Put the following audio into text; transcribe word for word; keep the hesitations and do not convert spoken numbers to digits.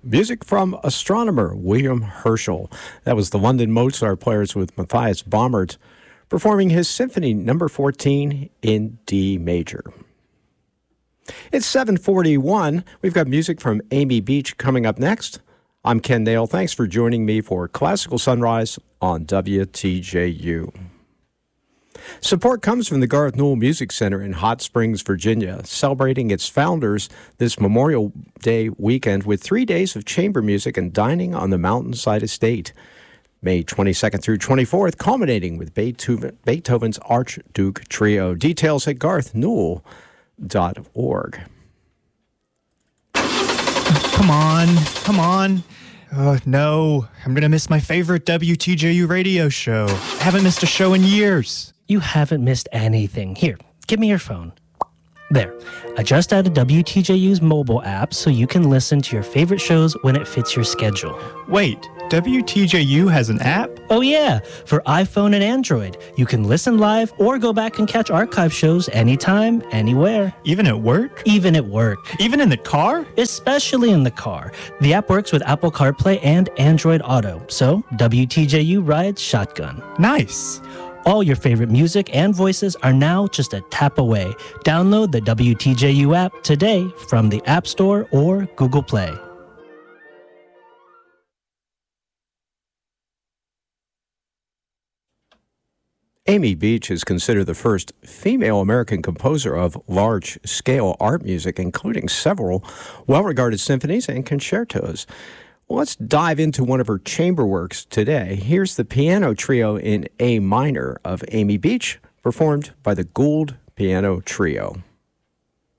Music from astronomer William Herschel. That was the London Mozart Players with Matthias Baumert performing his Symphony Number fourteen in D major. It's seven forty-one. We've got music from Amy Beach coming up next. I'm Ken Dale. Thanks for joining me for Classical Sunrise on W T J U. Support comes from the Garth Newell Music Center in Hot Springs, Virginia, celebrating its founders this Memorial Day weekend with three days of chamber music and dining on the Mountainside Estate. May twenty-second through twenty-fourth, culminating with Beethoven, Beethoven's Archduke Trio. Details at garth newell dot org. Come on, come on. Oh, no, I'm going to miss my favorite W T J U radio show. I haven't missed a show in years. You haven't missed anything. Here, give me your phone. There. I just added W T J U's mobile app so you can listen to your favorite shows when it fits your schedule. Wait, W T J U has an app? Oh yeah, for iPhone and Android. You can listen live or go back and catch archive shows anytime, anywhere. Even at work? Even at work. Even in the car? Especially in the car. The app works with Apple CarPlay and Android Auto, so W T J U rides shotgun. Nice. All your favorite music and voices are now just a tap away. Download the W T J U app today from the App Store or Google Play. Amy Beach is considered the first female American composer of large-scale art music, including several well-regarded symphonies and concertos. Well, let's dive into one of her chamber works today. Here's the piano trio in A minor of Amy Beach, performed by the Gould Piano Trio.